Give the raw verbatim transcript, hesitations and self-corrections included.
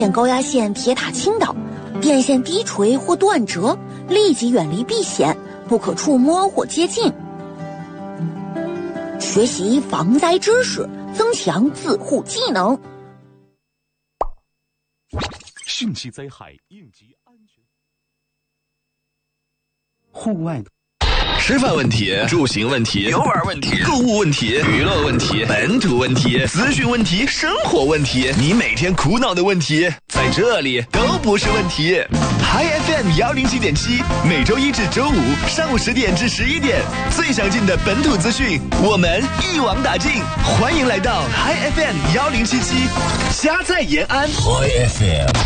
高压线铁塔倾倒，电线低垂或断折，立即远离避险，不可触摸或接近。学习防灾知识，增强自护技能。 汛期灾害应急安全。 户外的。 吃饭问题、住行问题、游玩问题、购物问题、娱乐问题、本土问题、资讯问题、生活问题，你每天苦恼的问题，在这里都不是问题。Hi F M 幺零七点七，每周一至周五上午十点至十一点，最详尽的本土资讯，我们一网打尽。欢迎来到 Hi F M 幺零七七，家在延安。Hi F M。